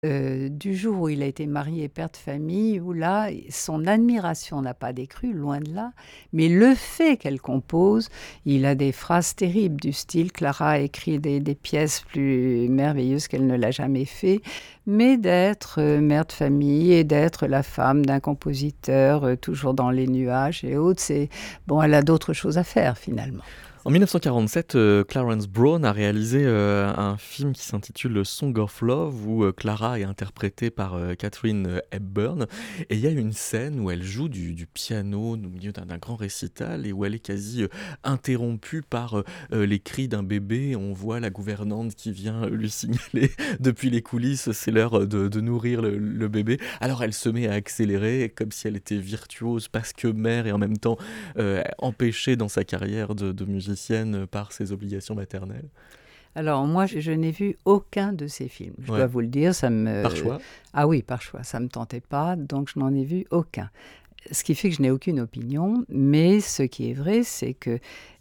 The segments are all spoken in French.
Du jour où il a été marié et père de famille, où là, son admiration n'a pas décru, loin de là, mais le fait qu'elle compose, il a des phrases terribles du style: «Clara a écrit des pièces plus merveilleuses qu'elle ne l'a jamais fait», mais d'être, mère de famille et d'être la femme d'un compositeur, toujours dans les nuages et autres, c'est bon, elle a d'autres choses à faire finalement. En 1947, Clarence Brown a réalisé, un film qui s'intitule Song of Love où, Clara est interprétée par, Katharine, Hepburn et il y a une scène où elle joue du piano au milieu d'un grand récital et où elle est quasi, interrompue par, les cris d'un bébé. On voit la gouvernante qui vient, lui signaler depuis les coulisses, c'est l'heure, de nourrir le bébé. Alors elle se met à accélérer comme si elle était virtuose parce que mère et en même temps empêchée dans sa carrière de musicienne par ses obligations maternelles? Alors moi, je n'ai vu aucun de ces films. Je dois Ouais, vous le dire, ça par me choix. ah oui, par choix, ça me tentait pas, donc je n'en ai vu aucun. Ce qui fait que je n'ai aucune opinion, mais ce qui est vrai, c'est que,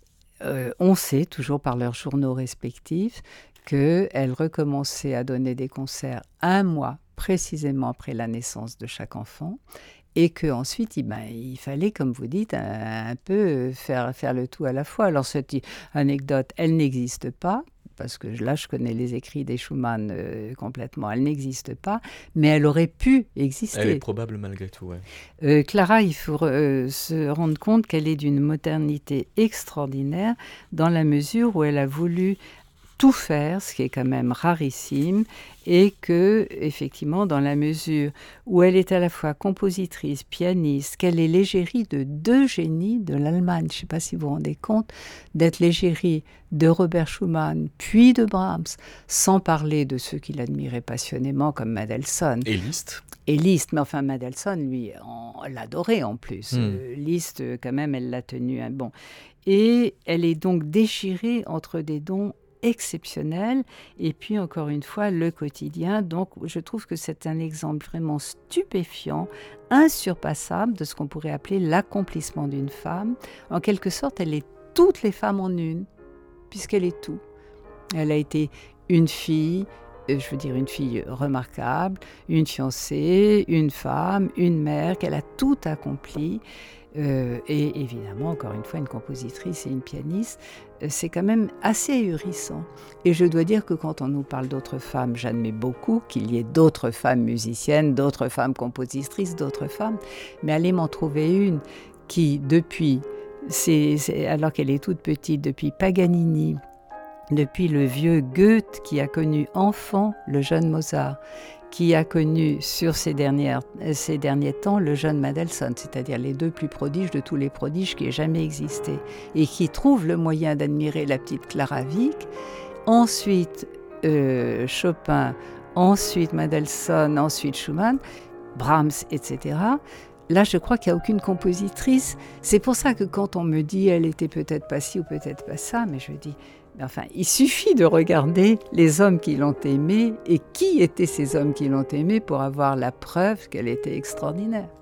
on sait toujours par leurs journaux respectifs qu'elle recommençait à donner des concerts un mois précisément après la naissance de chaque enfant et qu'ensuite, il fallait, comme vous dites, un peu, faire le tout à la fois. Alors cette anecdote, elle n'existe pas, parce que là, je connais les écrits des Schumann, complètement. Elle n'existe pas, mais elle aurait pu Elle est exister. probable malgré tout, ouais. Clara, il faut se rendre compte qu'elle est d'une modernité extraordinaire dans la mesure où elle a voulu tout faire, ce qui est quand même rarissime, et que, effectivement, dans la mesure où elle est à la fois compositrice, pianiste, qu'elle est l'égérie de 2 génies de l'Allemagne. Je ne sais pas si vous vous rendez compte d'être l'égérie de Robert Schumann, puis de Brahms, sans parler de ceux qu'il admirait passionnément comme Mendelssohn Et Liszt? et Liszt. Mais enfin, Mendelssohn, lui, l'adorait en plus. Mmh. Liszt, quand même, elle l'a tenu un bon. Et elle est donc déchirée entre des dons exceptionnels et puis encore une fois le quotidien. Donc je trouve que c'est un exemple vraiment stupéfiant, insurpassable de ce qu'on pourrait appeler l'accomplissement d'une femme. En quelque sorte, elle est toutes les femmes en une, puisqu'elle est tout. Elle a été une fille, je veux dire une fille remarquable, une fiancée, une femme, une mère, qu'elle a tout accompli. Et évidemment, encore une fois, une compositrice et une pianiste, c'est quand même assez ahurissant. Et je dois dire que quand on nous parle d'autres femmes, j'admets beaucoup qu'il y ait d'autres femmes musiciennes, d'autres femmes compositrices, d'autres femmes, mais allez m'en trouver une qui, depuis, alors qu'elle est toute petite, depuis Paganini, depuis le vieux Goethe qui a connu enfant le jeune Mozart, qui a connu sur ces derniers temps le jeune Mendelssohn, c'est-à-dire les 2 plus prodiges de tous les prodiges qui aient jamais existé, et qui trouvent le moyen d'admirer la petite Clara Wieck. Ensuite, Chopin, ensuite Mendelssohn, ensuite Schumann, Brahms, etc. Là, je crois qu'il n'y a aucune compositrice. C'est pour ça que quand on me dit elle était peut-être pas ci ou peut-être pas ça, mais je dis, mais enfin, il suffit de regarder les hommes qui l'ont aimée et qui étaient ces hommes qui l'ont aimée pour avoir la preuve qu'elle était extraordinaire.